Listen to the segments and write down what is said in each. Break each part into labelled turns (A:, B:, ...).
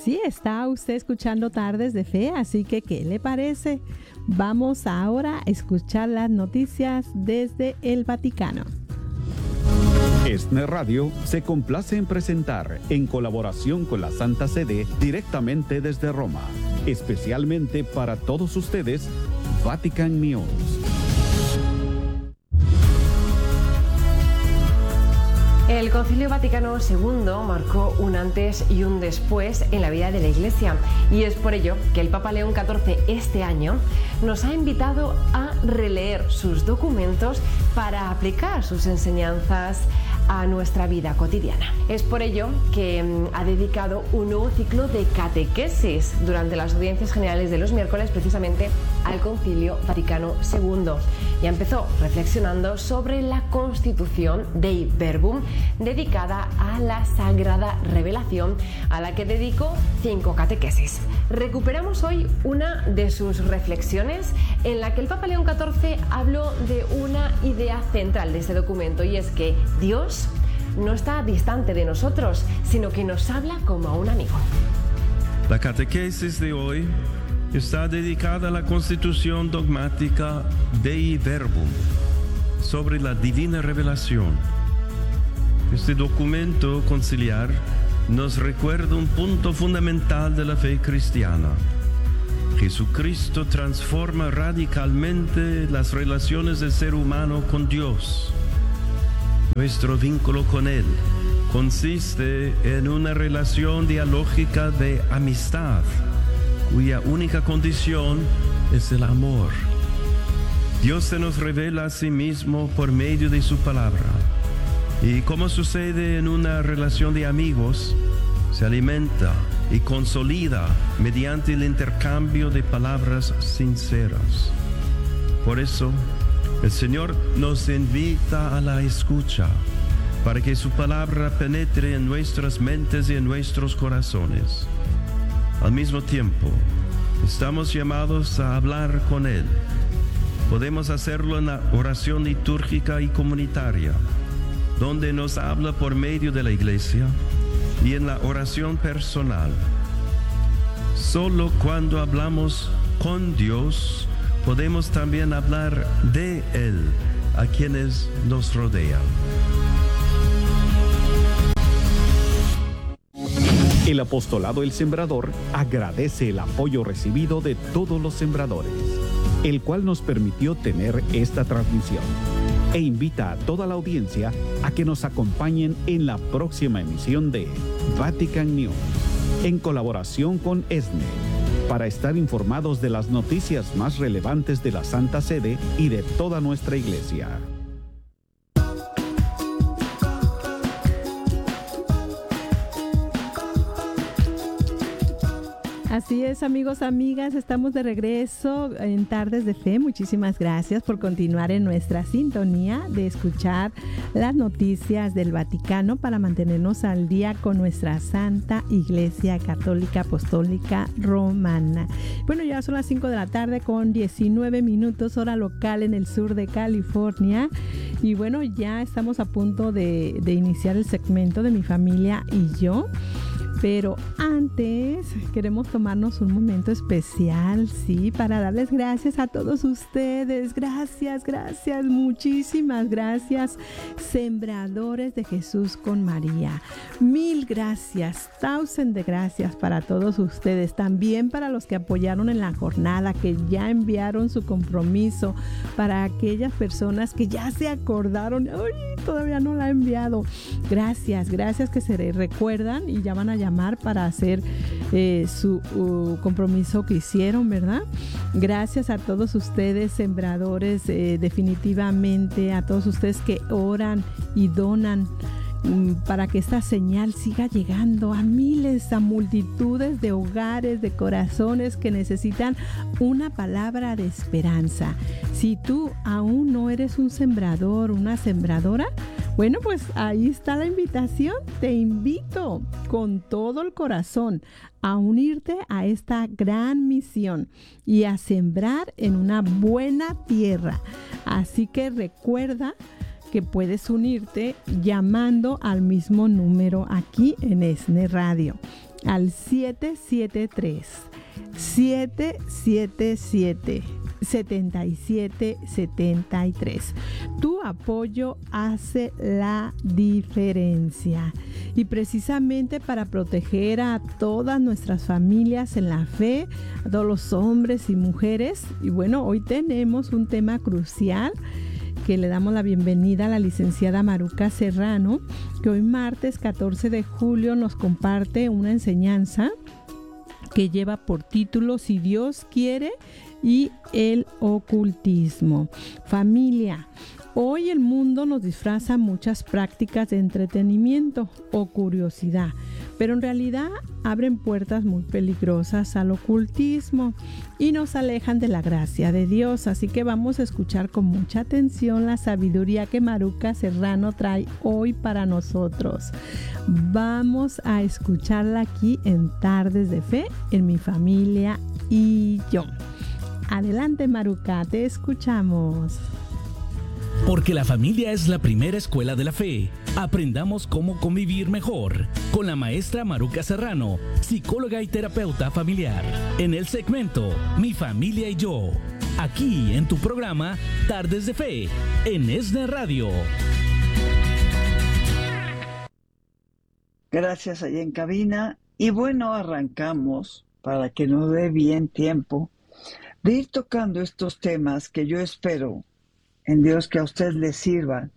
A: Sí, está usted escuchando Tardes de Fe, así que ¿qué le parece? Vamos ahora a escuchar las noticias desde el Vaticano.
B: ESNE Radio se complace en presentar, en colaboración con la Santa Sede, directamente desde Roma, especialmente para todos ustedes, Vatican News.
C: El Concilio Vaticano II marcó un antes y un después en la vida de la Iglesia, y es por ello que el Papa León XIV este año nos ha invitado a releer sus documentos para aplicar sus enseñanzas a nuestra vida cotidiana. Es por ello que ha dedicado un nuevo ciclo de catequesis durante las audiencias generales de los miércoles precisamente al Concilio Vaticano II. Y empezó reflexionando sobre la Constitución Dei Verbum, dedicada a la Sagrada Revelación, a la que dedicó 5 catequesis. Recuperamos hoy una de sus reflexiones en la que el Papa León XIV habló de una idea central de este documento, y es que Dios no está distante de nosotros, sino que nos habla como a un amigo.
D: La catequesis de hoy está dedicada a la Constitución dogmática Dei Verbum, sobre la divina revelación. Este documento conciliar nos recuerda un punto fundamental de la fe cristiana. Jesucristo transforma radicalmente las relaciones del ser humano con Dios. Nuestro vínculo con Él consiste en una relación dialógica de amistad, cuya única condición es el amor. Dios se nos revela a sí mismo por medio de su palabra. Y como sucede en una relación de amigos, se alimenta y consolida mediante el intercambio de palabras sinceras. Por eso, el Señor nos invita a la escucha, para que su palabra penetre en nuestras mentes y en nuestros corazones. Al mismo tiempo, estamos llamados a hablar con Él. Podemos hacerlo en la oración litúrgica y comunitaria, donde nos habla por medio de la Iglesia, y en la oración personal. Solo cuando hablamos con Dios, podemos también hablar de Él a quienes nos rodean.
B: El Apostolado El Sembrador agradece el apoyo recibido de todos los sembradores, el cual nos permitió tener esta transmisión, e invita a toda la audiencia a que nos acompañen en la próxima emisión de Vatican News, en colaboración con ESNE, para estar informados de las noticias más relevantes de la Santa Sede y de toda nuestra Iglesia.
A: Así es, amigos, amigas, estamos de regreso en Tardes de Fe. Muchísimas gracias por continuar en nuestra sintonía de escuchar las noticias del Vaticano para mantenernos al día con nuestra Santa Iglesia Católica Apostólica Romana. Bueno, ya son las 5 de la tarde con 19 minutos, hora local en el sur de California. Y bueno, ya estamos a punto de iniciar el segmento de Mi Familia y Yo. Pero antes queremos tomarnos un momento especial, sí, para darles gracias a todos ustedes. Gracias, muchísimas gracias, sembradores de Jesús con María. 1000 gracias, 1000 de gracias para todos ustedes. También para los que apoyaron en la jornada, que ya enviaron su compromiso. Para aquellas personas que ya se acordaron, ¡ay! Todavía no la he enviado. Gracias que se recuerdan y ya van a llamar para hacer su compromiso que hicieron, ¿verdad? Gracias a todos ustedes, sembradores, definitivamente a todos ustedes que oran y donan para que esta señal siga llegando a miles, a multitudes de hogares, de corazones que necesitan una palabra de esperanza. Si tú aún no eres un sembrador, una sembradora, bueno, pues ahí está la invitación. Te invito con todo el corazón a unirte a esta gran misión y a sembrar en una buena tierra. Así que recuerda que puedes unirte llamando al mismo número aquí en ESNE Radio. al 777-7773. Tu apoyo hace la diferencia. Y precisamente para proteger a todas nuestras familias en la fe, a todos los hombres y mujeres. Y bueno, hoy tenemos un tema crucial que le damos la bienvenida a la licenciada Maruca Serrano, que hoy martes 14 de julio nos comparte una enseñanza que lleva por título Si Dios quiere y el ocultismo. Familia, hoy el mundo nos disfraza muchas prácticas de entretenimiento o curiosidad, pero en realidad abren puertas muy peligrosas al ocultismo y nos alejan de la gracia de Dios. Así que vamos a escuchar con mucha atención la sabiduría que Maruca Serrano trae hoy para nosotros. Vamos a escucharla aquí en Tardes de Fe, en Mi Familia y Yo. Adelante, Maruca, te escuchamos.
E: Porque la familia es la primera escuela de la fe. Aprendamos cómo convivir mejor con la maestra Maruca Serrano, psicóloga y terapeuta familiar, en el segmento Mi Familia y Yo, aquí en tu programa Tardes de Fe, en ESNE Radio.
F: Gracias allá en cabina. Y bueno, arrancamos para que nos dé bien tiempo de ir tocando estos temas que yo espero en Dios que a usted le sirvan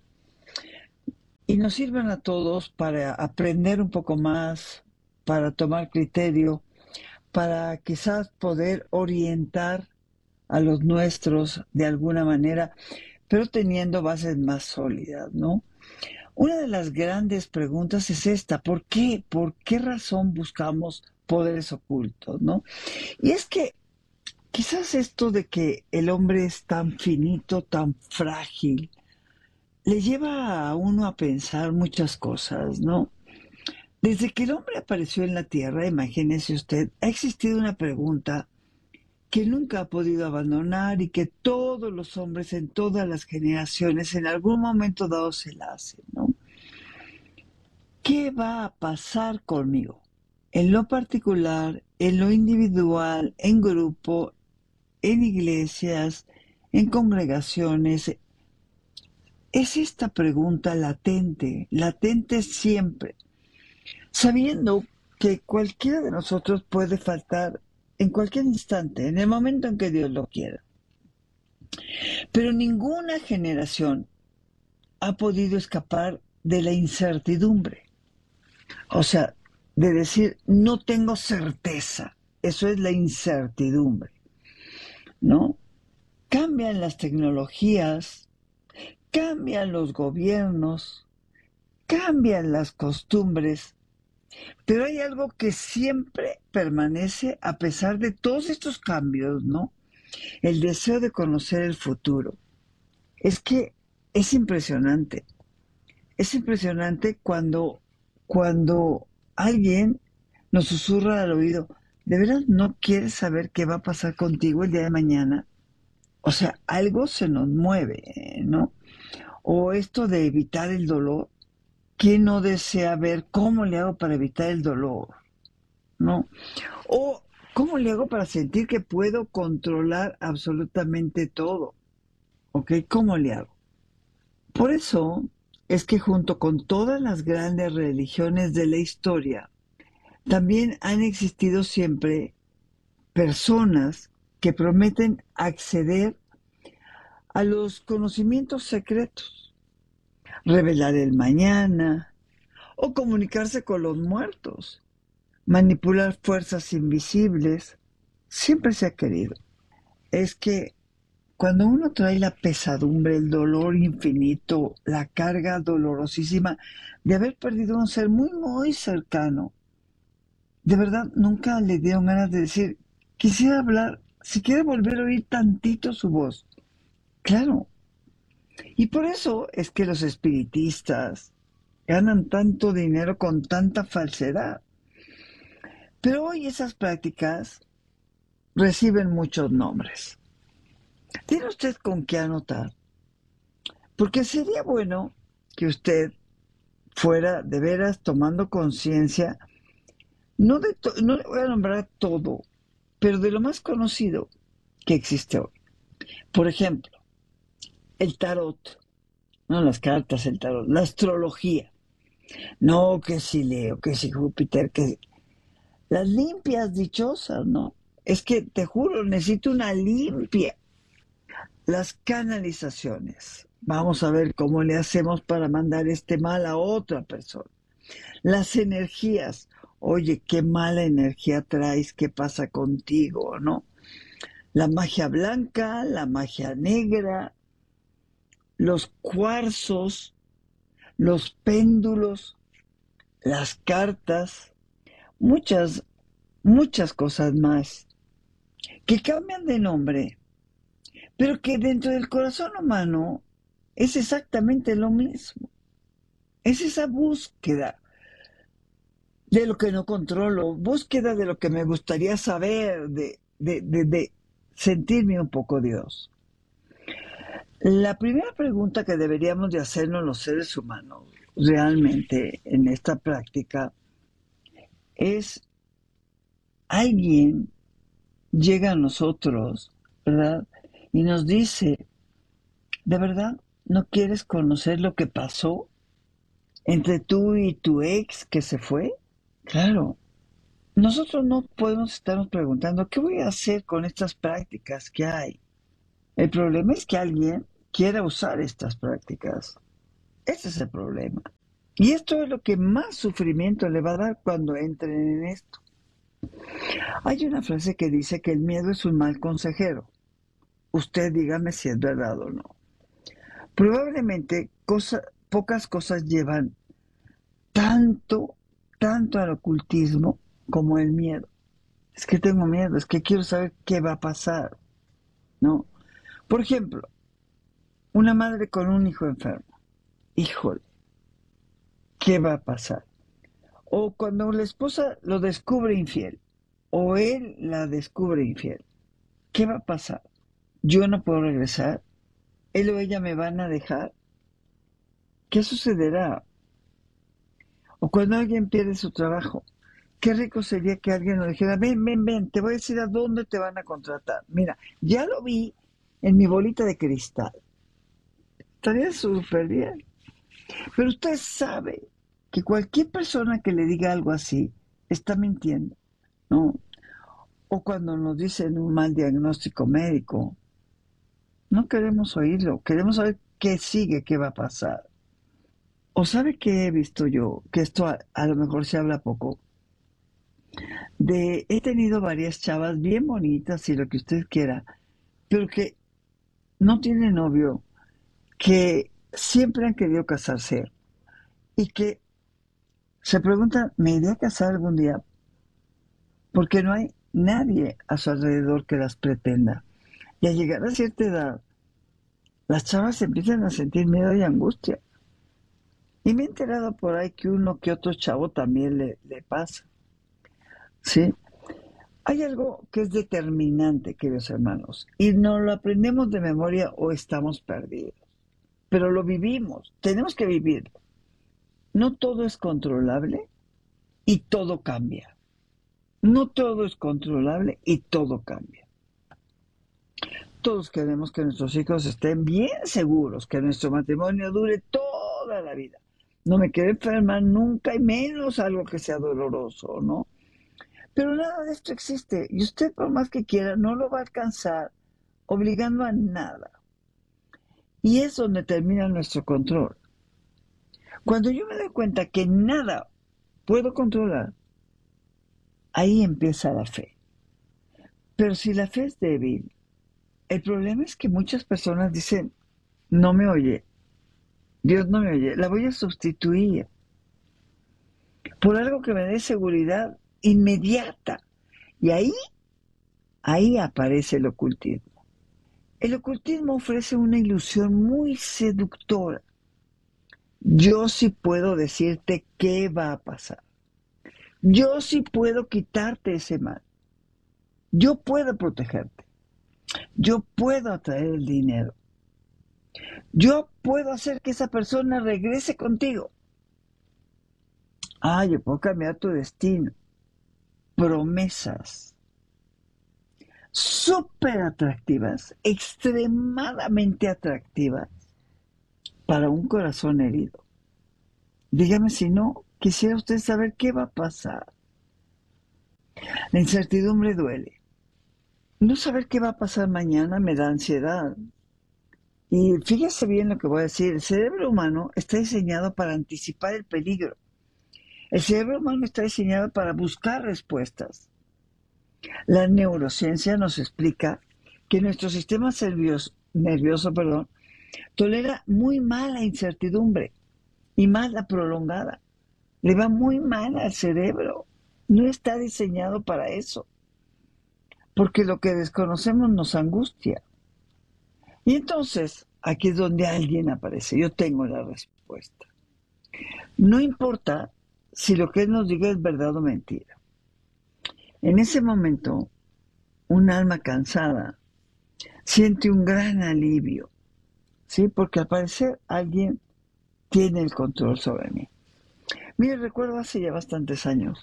F: y nos sirvan a todos para aprender un poco más, para tomar criterio, para quizás poder orientar a los nuestros de alguna manera, pero teniendo bases más sólidas, ¿no? Una de las grandes preguntas es esta: ¿por qué? ¿Por qué razón buscamos poderes ocultos, no? Y es que quizás esto de que el hombre es tan finito, tan frágil, le lleva a uno a pensar muchas cosas, ¿no? Desde que el hombre apareció en la tierra, imagínese usted, ha existido una pregunta que nunca ha podido abandonar y que todos los hombres en todas las generaciones en algún momento dado se la hacen, ¿no? ¿Qué va a pasar conmigo? En lo particular, en lo individual, en grupo, en iglesias, en congregaciones. Es esta pregunta latente siempre, sabiendo que cualquiera de nosotros puede faltar en cualquier instante, en el momento en que Dios lo quiera. Pero ninguna generación ha podido escapar de la incertidumbre. O sea, de decir, no tengo certeza. Eso es la incertidumbre, ¿no? Cambian las tecnologías, cambian los gobiernos, cambian las costumbres, pero hay algo que siempre permanece a pesar de todos estos cambios, ¿no? El deseo de conocer el futuro. Es que es impresionante cuando alguien nos susurra al oído: ¿de veras no quieres saber qué va a pasar contigo el día de mañana? O sea, algo se nos mueve, ¿no? O esto de evitar el dolor. ¿Quién no desea ver cómo le hago para evitar el dolor? ¿No? O ¿cómo le hago para sentir que puedo controlar absolutamente todo? ¿Ok? ¿Cómo le hago? Por eso es que junto con todas las grandes religiones de la historia, también han existido siempre personas que prometen acceder a los conocimientos secretos, revelar el mañana o comunicarse con los muertos, manipular fuerzas invisibles. Siempre se ha querido. Es que cuando uno trae la pesadumbre, el dolor infinito, la carga dolorosísima de haber perdido a un ser muy, muy cercano, de verdad nunca le dieron ganas de decir: quisiera hablar, si quiere volver a oír tantito su voz. Claro. Y por eso es que los espiritistas ganan tanto dinero con tanta falsedad. Pero hoy esas prácticas reciben muchos nombres. ¿Tiene usted con qué anotar? Porque sería bueno que usted fuera de veras tomando conciencia No le voy a nombrar todo, pero de lo más conocido que existe hoy. Por ejemplo, el tarot, no las cartas, el tarot, la astrología. No, que si Leo, que si Júpiter, que las limpias dichosas, ¿no? Es que te juro, necesito una limpia. Las canalizaciones. Vamos a ver cómo le hacemos para mandar este mal a otra persona. Las energías. Oye, qué mala energía traes, qué pasa contigo, ¿no? La magia blanca, la magia negra, los cuarzos, los péndulos, las cartas, muchas cosas más que cambian de nombre, pero que dentro del corazón humano es exactamente lo mismo. Es esa búsqueda de lo que no controlo, búsqueda de lo que me gustaría saber, de sentirme un poco Dios. La primera pregunta que deberíamos de hacernos los seres humanos realmente en esta práctica es: alguien llega a nosotros, ¿verdad? Y nos dice, ¿de verdad no quieres conocer lo que pasó entre tú y tu ex que se fue? Claro, nosotros no podemos estarnos preguntando, ¿qué voy a hacer con estas prácticas que hay? El problema es que alguien quiera usar estas prácticas. Ese es el problema. Y esto es lo que más sufrimiento le va a dar cuando entren en esto. Hay una frase que dice que el miedo es un mal consejero. Usted dígame si es verdad o no. Probablemente pocas cosas llevan tanto al ocultismo como el miedo. Es que tengo miedo, es que quiero saber qué va a pasar, ¿no? Por ejemplo, una madre con un hijo enfermo. Híjole, ¿qué va a pasar? O cuando la esposa lo descubre infiel, o él la descubre infiel. ¿Qué va a pasar? ¿Yo no puedo regresar? ¿Él o ella me van a dejar? ¿Qué sucederá? O cuando alguien pierde su trabajo, qué rico sería que alguien nos dijera, ven, te voy a decir a dónde te van a contratar. Mira, ya lo vi en mi bolita de cristal. Estaría súper bien. Pero usted sabe que cualquier persona que le diga algo así está mintiendo, ¿no? O cuando nos dicen un mal diagnóstico médico, no queremos oírlo, queremos saber qué sigue, qué va a pasar. ¿O sabe qué he visto yo? Que esto a lo mejor se habla poco. He tenido varias chavas bien bonitas y lo que usted quiera, pero que no tienen novio, que siempre han querido casarse y que se preguntan, ¿me iré a casar algún día? Porque no hay nadie a su alrededor que las pretenda. Y al llegar a cierta edad, las chavas empiezan a sentir miedo y angustia. Y me he enterado por ahí que uno que otro chavo también le pasa. ¿Sí? Hay algo que es determinante, queridos hermanos, y no lo aprendemos de memoria o estamos perdidos. Pero lo vivimos, tenemos que vivirlo. No todo es controlable y todo cambia. No todo es controlable y todo cambia. Todos queremos que nuestros hijos estén bien seguros, que nuestro matrimonio dure toda la vida. No me quiero enfermar nunca y menos algo que sea doloroso, ¿no? Pero nada de esto existe y usted por más que quiera no lo va a alcanzar obligando a nada. Y es donde termina nuestro control. Cuando yo me doy cuenta que nada puedo controlar, ahí empieza la fe. Pero si la fe es débil, el problema es que muchas personas dicen, no me oye, Dios no me oye, la voy a sustituir por algo que me dé seguridad inmediata. Y ahí aparece el ocultismo. El ocultismo ofrece una ilusión muy seductora. Yo sí puedo decirte qué va a pasar. Yo sí puedo quitarte ese mal. Yo puedo protegerte. Yo puedo atraer el dinero. Yo puedo hacer que esa persona regrese contigo. Yo puedo cambiar tu destino. promesas súper atractivas, extremadamente atractivas para un corazón herido. Dígame si no, quisiera usted saber qué va a pasar. La incertidumbre duele. No saber qué va a pasar mañana me da ansiedad. Y fíjese bien lo que voy a decir. El cerebro humano está diseñado para anticipar el peligro. El cerebro humano está diseñado para buscar respuestas. La neurociencia nos explica que nuestro sistema nervioso, tolera muy mal la incertidumbre y más la prolongada. Le va muy mal al cerebro. No está diseñado para eso. Porque lo que desconocemos nos angustia. Y entonces, aquí es donde alguien aparece. Yo tengo la respuesta. No importa si lo que él nos diga es verdad o mentira. En ese momento, un alma cansada siente un gran alivio, ¿sí? Porque al parecer alguien tiene el control sobre mí. Mire, recuerdo hace ya bastantes años,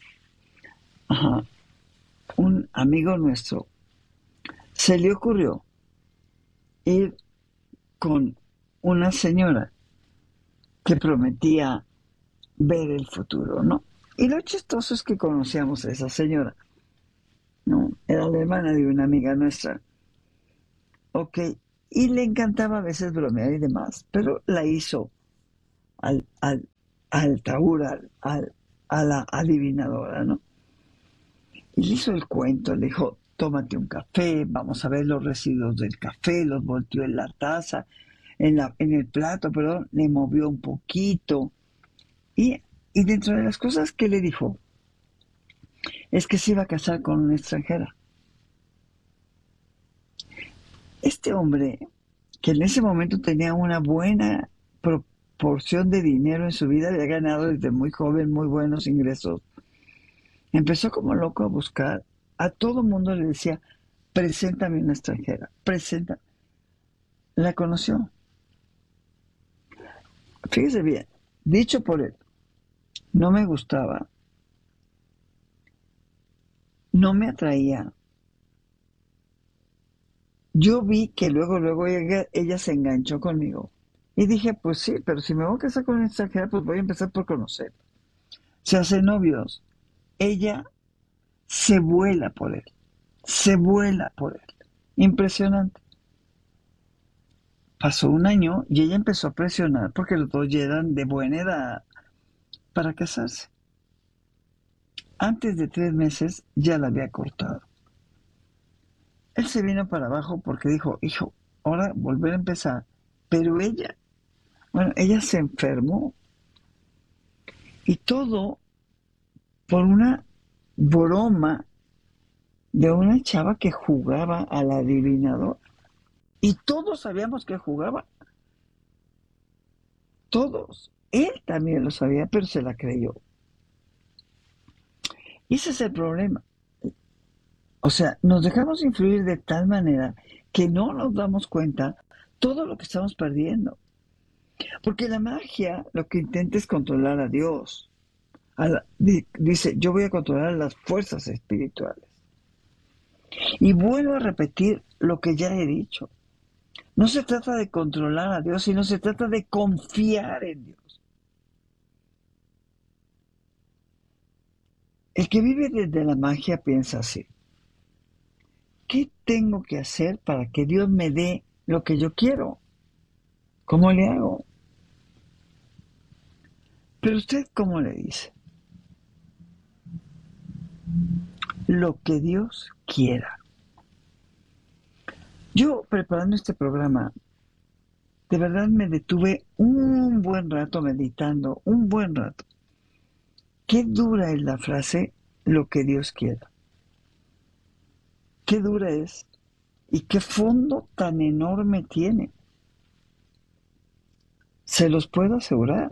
F: un amigo nuestro se le ocurrió ir con una señora que prometía ver el futuro, ¿no? Y lo chistoso es que conocíamos a esa señora, ¿no? Era la hermana de una amiga nuestra. Ok, y le encantaba a veces bromear y demás, pero la hizo al taur, a la adivinadora, ¿no? Y le hizo el cuento, le dijo, tómate un café, vamos a ver los residuos del café, los volteó en la taza, en el plato, le movió un poquito. Y dentro de las cosas que le dijo, es que se iba a casar con una extranjera. Este hombre, que en ese momento tenía una buena proporción de dinero en su vida, había ganado desde muy joven muy buenos ingresos, empezó como loco a buscar. A todo mundo le decía, preséntame una extranjera, presenta. La conoció. Fíjese bien, dicho por él, no me gustaba, no me atraía. Yo vi que luego ella se enganchó conmigo. Y dije, pues sí, pero si me voy a casar con una extranjera, pues voy a empezar por conocer. Se hacen novios. Ella se vuela por él. Se vuela por él. Impresionante. Pasó un año y ella empezó a presionar porque los dos ya eran de buena edad para casarse. Antes de 3 meses ya la había cortado. Él se vino para abajo porque dijo, hijo, ahora volver a empezar. Pero ella se enfermó. Y todo por una broma de una chava que jugaba al adivinador. Y todos sabíamos que jugaba. Todos. Él también lo sabía, pero se la creyó. Y ese es el problema. O sea, nos dejamos influir de tal manera que no nos damos cuenta todo lo que estamos perdiendo. Porque la magia lo que intenta es controlar a Dios. Dice, yo voy a controlar las fuerzas espirituales. Y vuelvo a repetir lo que ya he dicho. No se trata de controlar a Dios, sino se trata de confiar en Dios. El que vive desde la magia piensa así. ¿Qué tengo que hacer para que Dios me dé lo que yo quiero? ¿Cómo le hago? Pero usted, ¿cómo le dice? Lo que Dios quiera. Yo, preparando este programa, de verdad me detuve un buen rato meditando, un buen rato. Qué dura es la frase, lo que Dios quiera. Qué dura es y qué fondo tan enorme tiene. Se los puedo asegurar.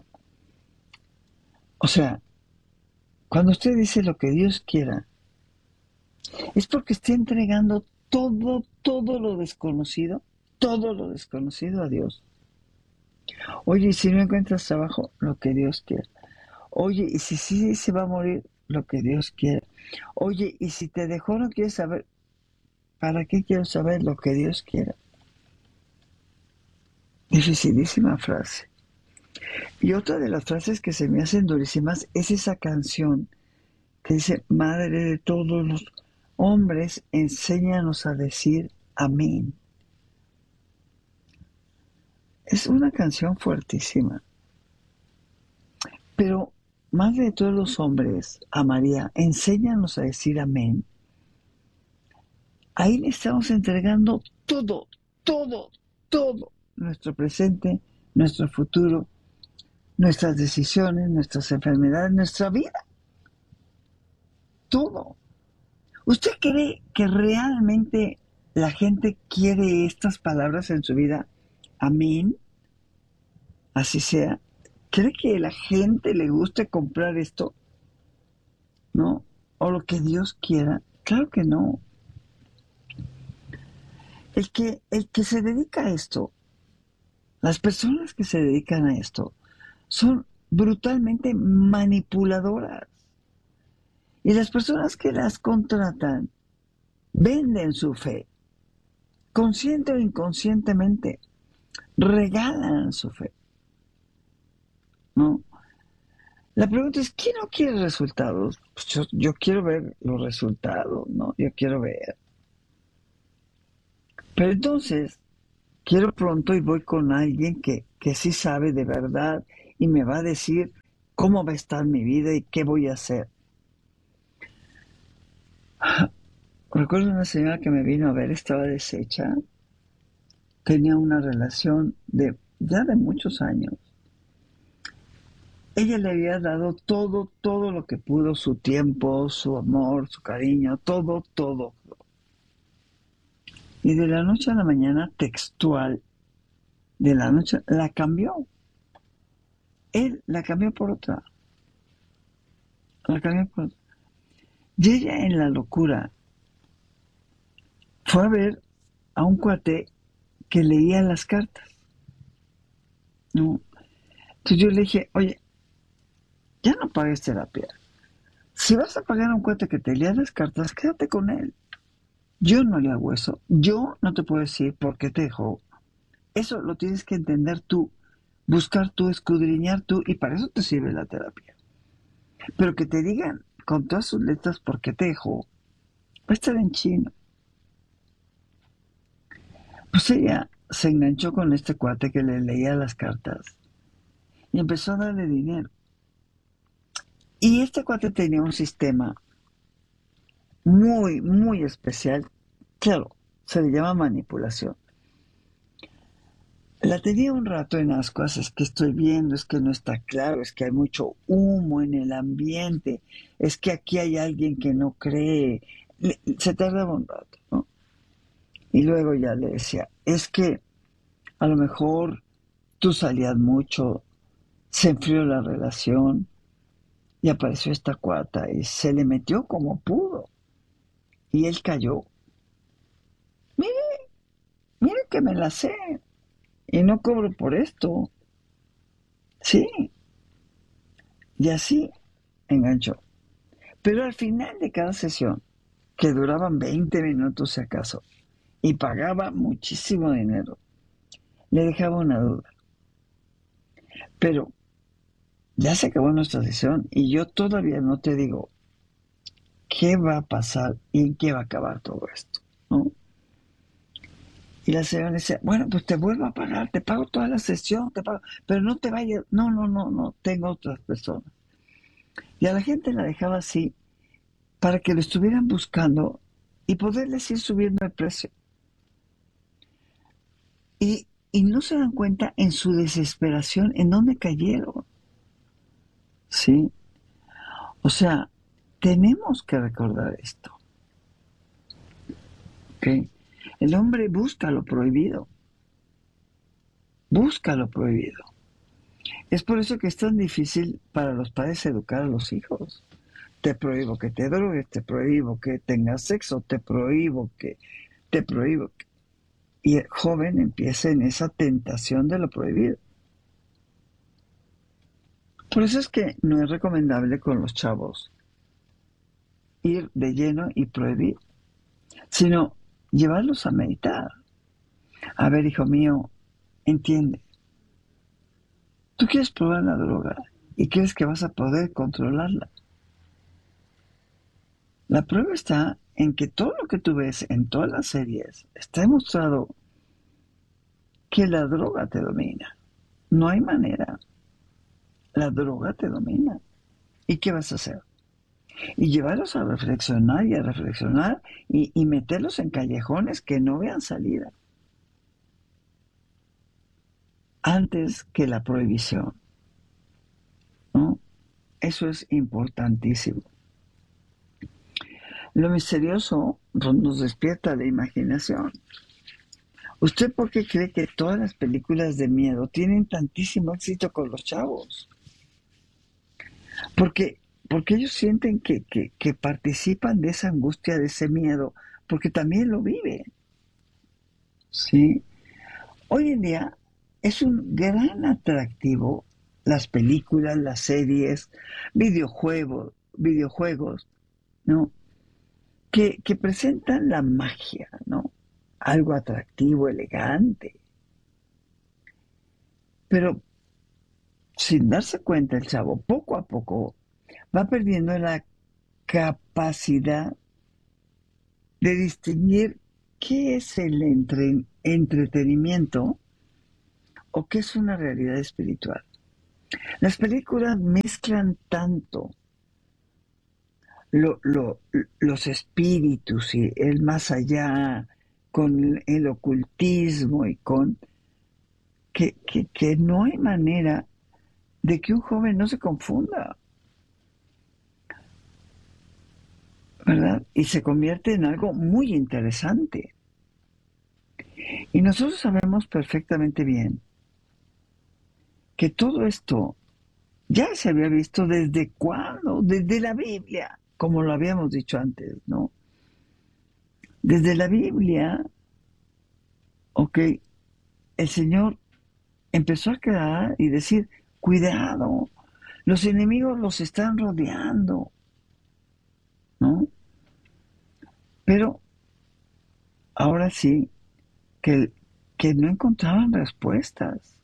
F: O sea, cuando usted dice lo que Dios quiera, es porque está entregando todo lo desconocido a Dios. Oye, y si no encuentras trabajo, lo que Dios quiera. Oye, y si sí se va a morir, lo que Dios quiere. Oye, y si te dejó no quieres saber, ¿para qué quiero saber lo que Dios quiera? Dificilísima frase. Y otra de las frases que se me hacen durísimas es esa canción que dice, Madre de todos los hombres, enséñanos a decir amén. Es una canción fuertísima. Pero, Madre de todos los hombres, a María, enséñanos a decir amén. Ahí le estamos entregando todo, todo, todo. Nuestro presente, nuestro futuro, nuestras decisiones, nuestras enfermedades, nuestra vida. Todo. ¿Usted cree que realmente la gente quiere estas palabras en su vida? Amén. Así sea. ¿Cree que a la gente le guste comprar esto? ¿No? ¿O lo que Dios quiera? Claro que no. El que se dedica a esto, las personas que se dedican a esto, son brutalmente manipuladoras. Y las personas que las contratan venden su fe, consciente o inconscientemente, regalan su fe. ¿No? La pregunta es, ¿quién no quiere resultados? Pues yo quiero ver los resultados, ¿no? Yo quiero ver. Pero entonces, quiero pronto y voy con alguien que sí sabe de verdad y me va a decir cómo va a estar mi vida y qué voy a hacer. Recuerdo una señora que me vino a ver, estaba deshecha, tenía una relación ya de muchos años. Ella le había dado todo lo que pudo, su tiempo, su amor, su cariño, todo. Y de la noche a la mañana, textual, de la noche, la cambió. Él la cambió por otra. Y ella en la locura fue a ver a un cuate que leía las cartas. ¿No? Entonces yo le dije, oye, ya no pagues terapia. Si vas a pagar a un cuate que te lea las cartas, quédate con él. Yo no le hago eso. Yo no te puedo decir por qué te dejó. Eso lo tienes que entender tú, buscar tú, escudriñar tú, y para eso te sirve la terapia. Pero que te digan con todas sus letras por qué te dejó, va a estar en chino. Pues ella se enganchó con este cuate que le leía las cartas y empezó a darle dinero. Y este cuate tenía un sistema muy, muy especial. Claro, se le llama manipulación. La tenía un rato en ascuas, es que estoy viendo, es que no está claro, es que hay mucho humo en el ambiente, es que aquí hay alguien que no cree. Se tardaba un rato, ¿no? Y luego ya le decía, es que a lo mejor tú salías mucho, se enfrió la relación, y apareció esta cuata y se le metió como pudo. Y él cayó. Mire que me la sé. Y no cobro por esto. Sí. Y así enganchó. Pero al final de cada sesión, que duraban 20 minutos si acaso, y pagaba muchísimo dinero, le dejaba una duda. Pero ya se acabó nuestra sesión y yo todavía no te digo qué va a pasar y en qué va a acabar todo esto, ¿no? Y la señora decía, bueno, pues te vuelvo a pagar, te pago toda la sesión, te pago, pero no te vayas, no, tengo otras personas. Y a la gente la dejaba así para que lo estuvieran buscando y poderles ir subiendo el precio. Y no se dan cuenta en su desesperación en dónde cayeron. ¿Sí? O sea, tenemos que recordar esto. ¿Ok? El hombre busca lo prohibido. Busca lo prohibido. Es por eso que es tan difícil para los padres educar a los hijos. Te prohíbo que te drogues, te prohíbo que tengas sexo, te prohíbo que... Y el joven empieza en esa tentación de lo prohibido. Por eso es que no es recomendable con los chavos ir de lleno y prohibir, sino llevarlos a meditar. A ver, hijo mío, entiende. Tú quieres probar la droga y crees que vas a poder controlarla. La prueba está en que todo lo que tú ves en todas las series está demostrado que la droga te domina. No hay manera. La droga te domina. ¿Y qué vas a hacer? Y llevarlos a reflexionar y meterlos en callejones que no vean salida. Antes que la prohibición, ¿no? Eso es importantísimo. Lo misterioso nos despierta la imaginación. ¿Usted por qué cree que todas las películas de miedo tienen tantísimo éxito con los chavos? Porque ellos sienten que participan de esa angustia, de ese miedo, porque también lo viven. ¿Sí? Hoy en día es un gran atractivo las películas, las series, videojuegos, ¿no? Que presentan la magia, ¿no? Algo atractivo, elegante. Pero sin darse cuenta el chavo, poco a poco, va perdiendo la capacidad de distinguir qué es el entretenimiento o qué es una realidad espiritual. Las películas mezclan tanto los espíritus y el más allá con el ocultismo y con que no hay manera de que un joven no se confunda, ¿verdad? Y se convierte en algo muy interesante. Y nosotros sabemos perfectamente bien que todo esto ya se había visto desde cuándo, desde la Biblia, como lo habíamos dicho antes, ¿no? Desde la Biblia, ok, el Señor empezó a crear y decir, cuidado, los enemigos los están rodeando, ¿no? Pero ahora sí, que no encontraban respuestas,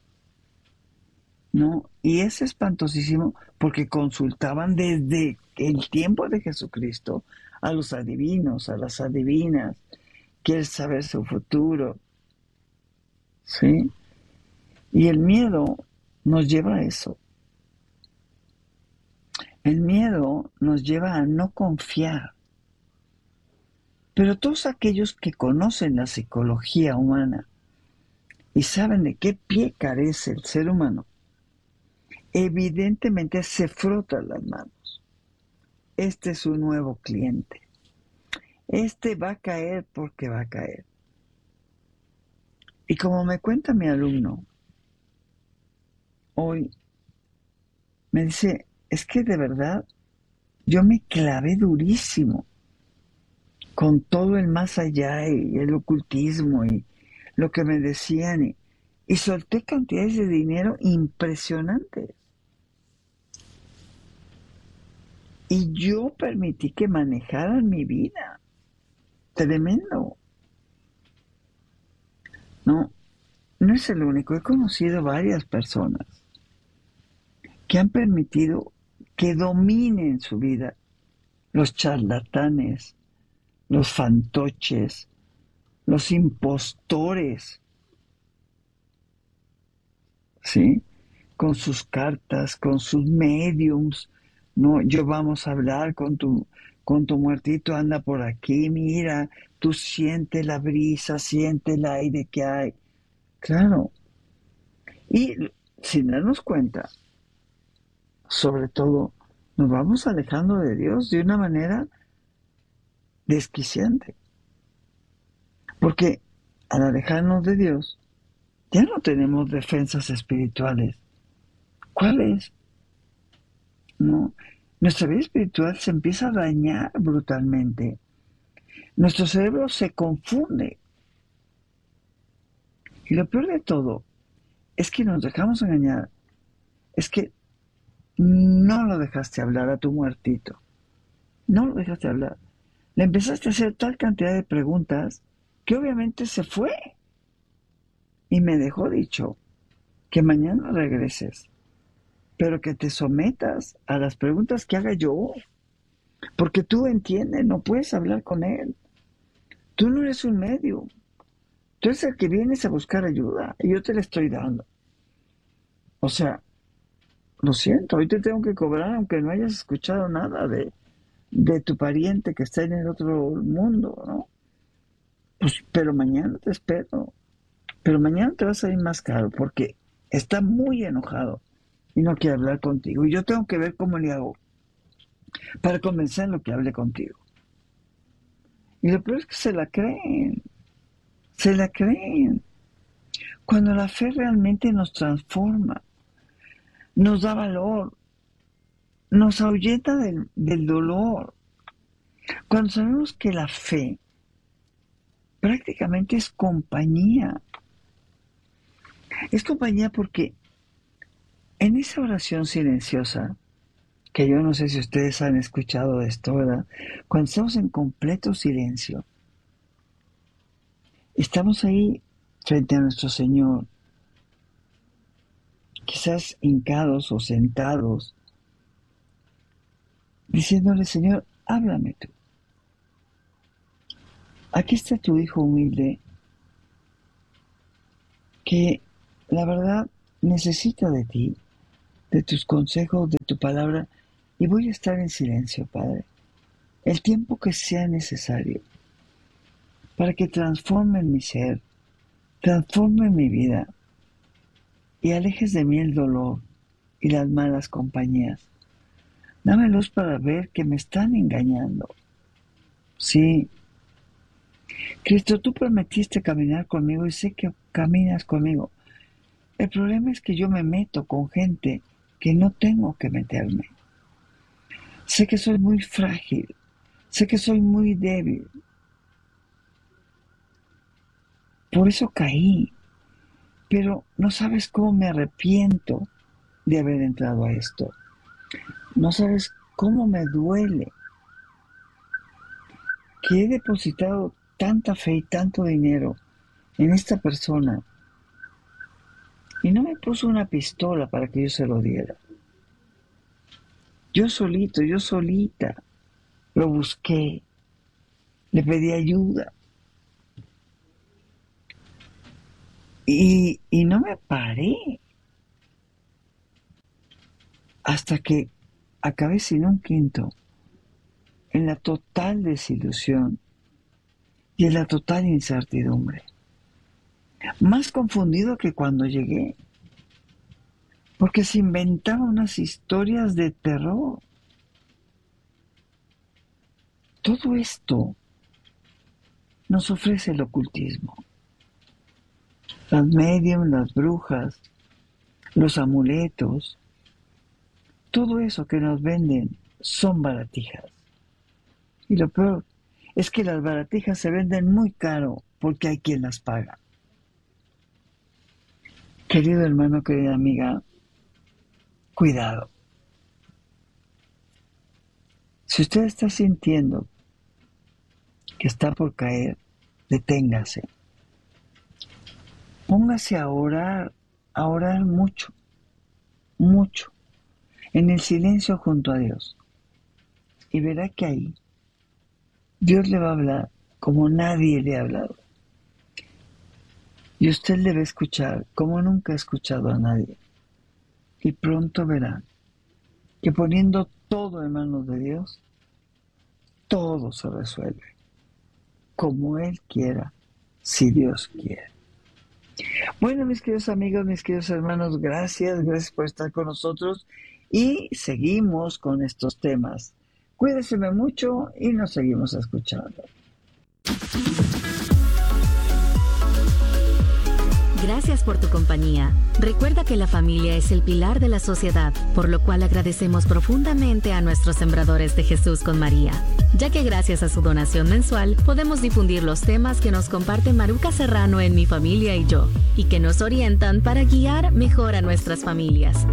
F: ¿no? Y es espantosísimo porque consultaban desde el tiempo de Jesucristo a los adivinos, a las adivinas, quieren saber su futuro, ¿sí? Y el miedo nos lleva a eso. El miedo nos lleva a no confiar. Pero todos aquellos que conocen la psicología humana y saben de qué pie carece el ser humano, evidentemente se frotan las manos. Este es un nuevo cliente. Este va a caer porque va a caer. Y como me cuenta mi alumno, hoy me dice, es que de verdad yo me clavé durísimo con todo el más allá y el ocultismo y lo que me decían y solté cantidades de dinero impresionantes. Y yo permití que manejaran mi vida. Tremendo. No es el único. He conocido varias personas que han permitido que dominen su vida los charlatanes, los fantoches, los impostores, ¿sí? Con sus cartas, con sus mediums, no, yo vamos a hablar con tu muertito, anda por aquí, mira, tú siente la brisa, siente el aire que hay. Claro. Y sin darnos cuenta, sobre todo, nos vamos alejando de Dios de una manera desquiciante. Porque al alejarnos de Dios, ya no tenemos defensas espirituales. ¿Cuáles? No. Nuestra vida espiritual se empieza a dañar brutalmente. Nuestro cerebro se confunde. Y lo peor de todo es que nos dejamos engañar. Es que no lo dejaste hablar a tu muertito. no lo dejaste hablar. Le empezaste a hacer tal cantidad de preguntas que obviamente se fue. Y me dejó dicho que mañana regreses, pero que te sometas a las preguntas que haga yo. Porque tú entiendes, no puedes hablar con él. Tú no eres un medio. Tú eres el que vienes a buscar ayuda y yo te la estoy dando. O sea, lo siento, hoy te tengo que cobrar aunque no hayas escuchado nada de tu pariente que está en el otro mundo, ¿no? Pues, pero mañana te espero. Pero mañana te vas a ir más caro porque está muy enojado y no quiere hablar contigo. Y yo tengo que ver cómo le hago para convencerlo que hable contigo. Y lo peor es que se la creen. Se la creen. Cuando la fe realmente nos transforma, nos da valor, nos ahuyenta del dolor. Cuando sabemos que la fe prácticamente es compañía. Es compañía porque en esa oración silenciosa, que yo no sé si ustedes han escuchado de esto, ¿verdad? Cuando estamos en completo silencio, estamos ahí frente a nuestro Señor, quizás hincados o sentados, diciéndole, Señor, háblame tú. Aquí está tu hijo humilde, que la verdad necesita de ti, de tus consejos, de tu palabra, y voy a estar en silencio, Padre, el tiempo que sea necesario, para que transforme mi ser, transforme mi vida, y alejes de mí el dolor y las malas compañías. Dame luz para ver que me están engañando. Sí, Cristo, tú prometiste caminar conmigo y sé que caminas conmigo. El problema es que yo me meto con gente que no tengo que meterme. Sé que soy muy frágil, sé que soy muy débil. Por eso caí, pero no sabes cómo me arrepiento de haber entrado a esto. No sabes cómo me duele que he depositado tanta fe y tanto dinero en esta persona y no me puso una pistola para que yo se lo diera. Yo solito, yo solita lo busqué, le pedí ayuda y no me paré hasta que acabé sin un quinto, en la total desilusión y en la total incertidumbre. Más confundido que cuando llegué, porque se inventaban unas historias de terror. Todo esto nos ofrece el ocultismo. Las medium, las brujas, los amuletos, todo eso que nos venden son baratijas. Y lo peor es que las baratijas se venden muy caro porque hay quien las paga. Querido hermano, querida amiga, cuidado. Si usted está sintiendo que está por caer, deténgase. Póngase a orar mucho, mucho, en el silencio junto a Dios. Y verá que ahí Dios le va a hablar como nadie le ha hablado. Y usted le va a escuchar como nunca ha escuchado a nadie. Y pronto verá que poniendo todo en manos de Dios, todo se resuelve. Como Él quiera, si Dios quiere. Bueno, mis queridos amigos, mis queridos hermanos, gracias por estar con nosotros. Y seguimos con estos temas. Cuídense mucho y nos seguimos escuchando.
G: Gracias por tu compañía. Recuerda que la familia es el pilar de la sociedad, por lo cual agradecemos profundamente a nuestros sembradores de Jesús con María, ya que gracias a su donación mensual podemos difundir los temas que nos comparte Maruca Serrano en Mi Familia y Yo, y que nos orientan para guiar mejor a nuestras familias.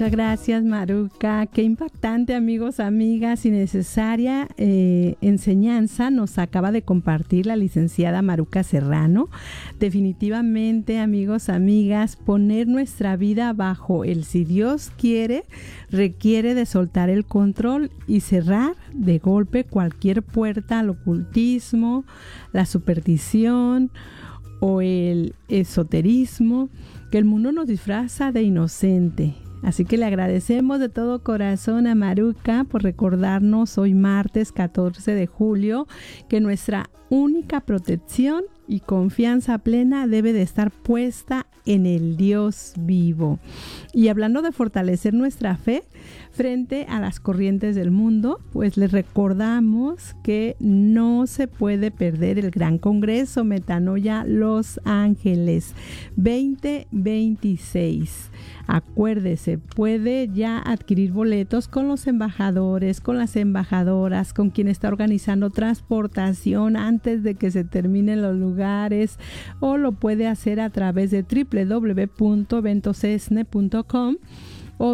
A: Muchas gracias, Maruca. Qué impactante, amigos, amigas, y necesaria enseñanza nos acaba de compartir la licenciada Maruca Serrano. Definitivamente, amigos, amigas, poner nuestra vida bajo el si Dios quiere requiere de soltar el control y cerrar de golpe cualquier puerta al ocultismo, la superstición o el esoterismo que el mundo nos disfraza de inocente. Así que le agradecemos de todo corazón a Maruca por recordarnos hoy martes 14 de julio que nuestra única protección y confianza plena debe de estar puesta en el Dios vivo. Y hablando de fortalecer nuestra fe frente a las corrientes del mundo, pues les recordamos que no se puede perder el Gran Congreso Metanoia Los Ángeles 2026. Acuérdese, puede ya adquirir boletos con los embajadores, con las embajadoras, con quien está organizando transportación antes de que se terminen los lugares, o lo puede hacer a través de www.eventosesne.com o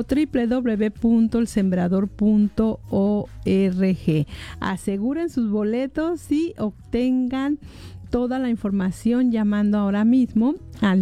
A: www.elsembrador.org. Aseguren sus boletos y obtengan toda la información llamando ahora mismo al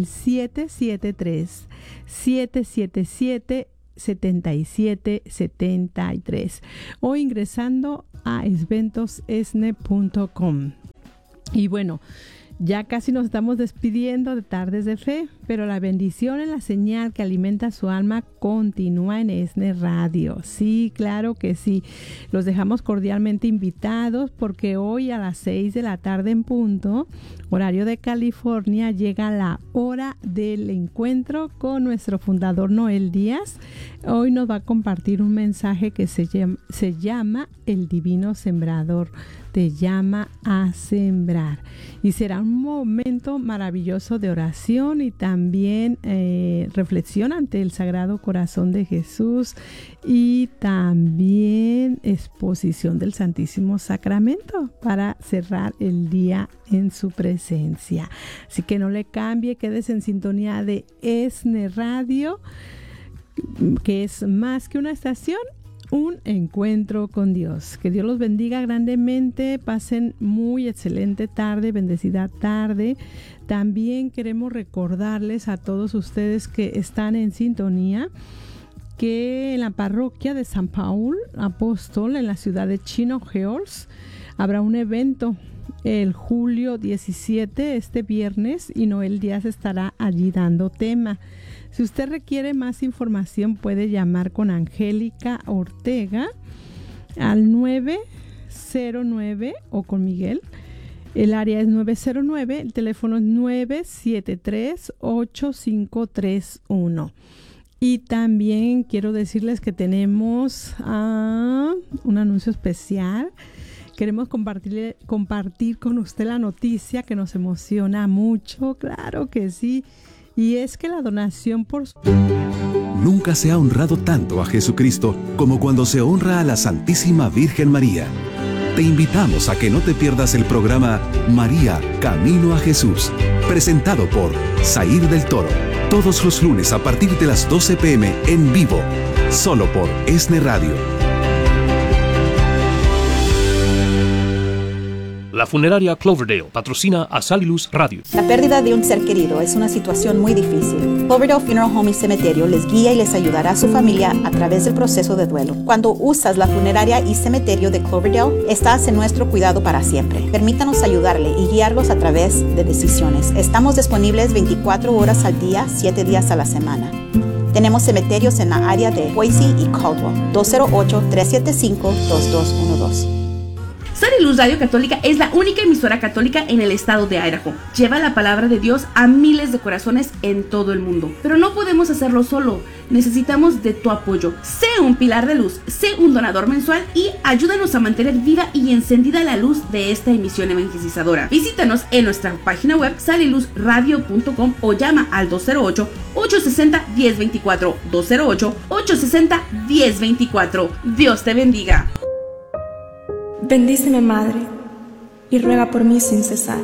A: 773-777-7773 o ingresando a eventosesne.com. Y bueno, ya casi nos estamos despidiendo de Tardes de Fe, pero la bendición en la señal que alimenta su alma continúa en ESNE Radio. Sí, claro que sí. Los dejamos cordialmente invitados porque hoy a las 6 de la tarde en punto, horario de California, llega la hora del encuentro con nuestro fundador Noel Díaz. Hoy nos va a compartir un mensaje que se llama El Divino Sembrador. Te llama a sembrar, y será un momento maravilloso de oración y también reflexión ante el Sagrado Corazón de Jesús y también exposición del Santísimo Sacramento para cerrar el día en su presencia. Así que no le cambie, quédese en sintonía de ESNE Radio, que es más que una estación, un encuentro con Dios. Que Dios los bendiga grandemente. Pasen muy excelente tarde, bendecida tarde. También queremos recordarles a todos ustedes que están en sintonía que en la parroquia de San Paul Apóstol, en la ciudad de Chino Hills, habrá un evento el julio 17, este viernes, y Noel Díaz estará allí dando tema. Si usted requiere más información, puede llamar con Angélica Ortega al 909 o con Miguel. El área es 909, el teléfono es 973-8531. Y también quiero decirles que tenemos un anuncio especial. Queremos compartir con usted la noticia que nos emociona mucho, claro que sí. Y es que la donación por...
H: Nunca se ha honrado tanto a Jesucristo como cuando se honra a la Santísima Virgen María. Te invitamos a que no te pierdas el programa María, Camino a Jesús, presentado por Zair del Toro, todos los lunes a partir de las 12 p.m. en vivo, solo por ESNE Radio.
I: La funeraria Cloverdale patrocina a Sal y Luz Radio.
J: La pérdida de un ser querido es una situación muy difícil. Cloverdale Funeral Home y Cementerio les guía y les ayudará a su familia a través del proceso de duelo. Cuando usas la funeraria y cementerio de Cloverdale, estás en nuestro cuidado para siempre. Permítanos ayudarle y guiarlos a través de decisiones. Estamos disponibles 24 horas al día, 7 días a la semana. Tenemos cementerios en la área de Boise y Caldwell. 208-375-2212.
K: Sal y Luz Radio Católica es la única emisora católica en el estado de Idaho. Lleva la palabra de Dios a miles de corazones en todo el mundo. Pero no podemos hacerlo solo. Necesitamos de tu apoyo. Sé un pilar de luz, sé un donador mensual y ayúdanos a mantener viva y encendida la luz de esta emisión evangelizadora. Visítanos en nuestra página web saliluzradio.com o llama al 208-860-1024. 208-860-1024. Dios te bendiga.
L: Bendíceme, Madre, y ruega por mí sin cesar.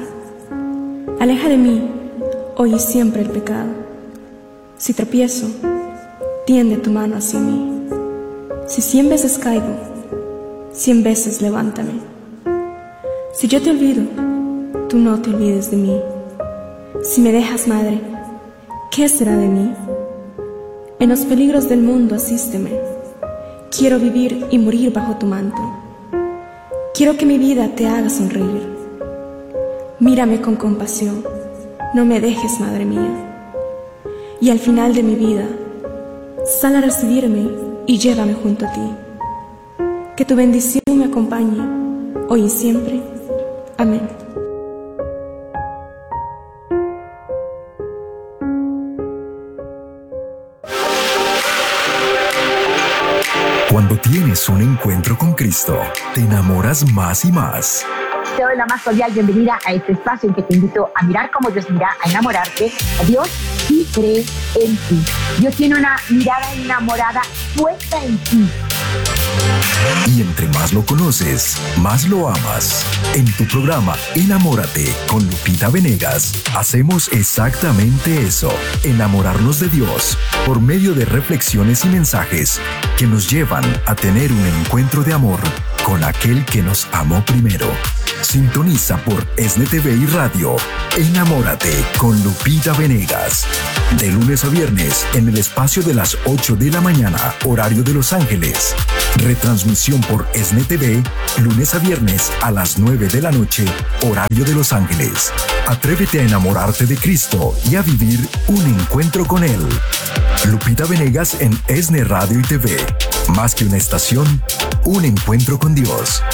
L: Aleja de mí, hoy y siempre, el pecado. Si tropiezo, tiende tu mano hacia mí. Si 100 veces caigo, 100 veces levántame. Si yo te olvido, tú no te olvides de mí. Si me dejas, Madre, ¿qué será de mí? En los peligros del mundo asísteme. Quiero vivir y morir bajo tu manto. Quiero que mi vida te haga sonreír. Mírame con compasión, no me dejes, Madre mía. Y al final de mi vida, sal a recibirme y llévame junto a ti. Que tu bendición me acompañe, hoy y siempre. Amén.
M: Cuando tienes un encuentro con Cristo, te enamoras más y más.
N: Te doy la más cordial bienvenida a este espacio en que te invito a mirar como Dios mira, a enamorarte. Dios sí cree en ti. Dios tiene una mirada enamorada puesta en ti.
M: Y entre más lo conoces, más lo amas. En tu programa Enamórate con Lupita Venegas, hacemos exactamente eso, enamorarnos de Dios, por medio de reflexiones y mensajes que nos llevan a tener un encuentro de amor con aquel que nos amó primero. Sintoniza por ESNE TV y Radio. Enamórate con Lupita Venegas. De lunes a viernes en el espacio de las 8 de la mañana, horario de Los Ángeles. Retransmisión por ESNE TV, lunes a viernes a las 9 de la noche, horario de Los Ángeles. Atrévete a enamorarte de Cristo y a vivir un encuentro con Él. Lupita Venegas en ESNE Radio y TV. Más que una estación, un encuentro con Dios.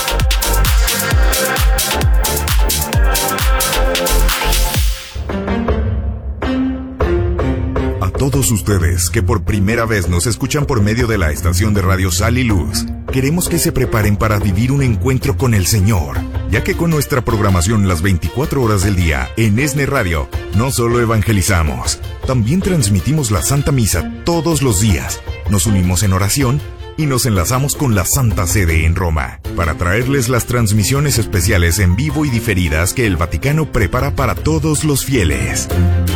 O: A todos ustedes que por primera vez nos escuchan por medio de la estación de radio Sal y Luz, queremos que se preparen para vivir un encuentro con el Señor, ya que con nuestra programación las 24 horas del día en ESNE Radio, no solo evangelizamos, también transmitimos la Santa Misa todos los días, nos unimos en oración y nos enlazamos con la Santa Sede en Roma, para traerles las transmisiones especiales en vivo y diferidas que el Vaticano prepara para todos los fieles.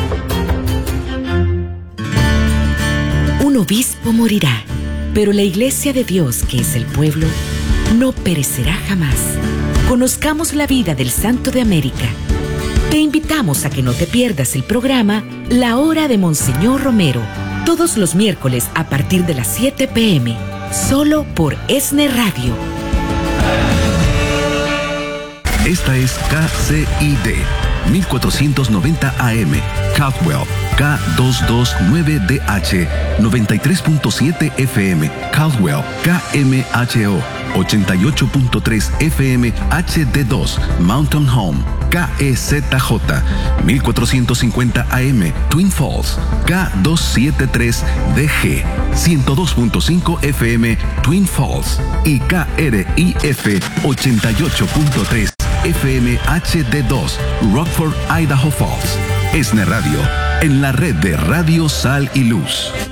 P: Un obispo morirá, pero la Iglesia de Dios, que es el pueblo, no perecerá jamás. Conozcamos la vida del Santo de América. Te invitamos a que no te pierdas el programa La Hora de Monseñor Romero, todos los miércoles a partir de las 7 p.m., solo por ESNE Radio.
H: Esta es KCID 1490 AM, Caldwell, K229DH, 93.7 FM, Caldwell, KMHO, 88.3 FM, HD2, Mountain Home, KEZJ, 1450 AM, Twin Falls, K273DG, 102.5 FM, Twin Falls, y KRIF, 88.3 FM HD2, Rockford, Idaho Falls. ESNE Radio, en la red de Radio Sal y Luz.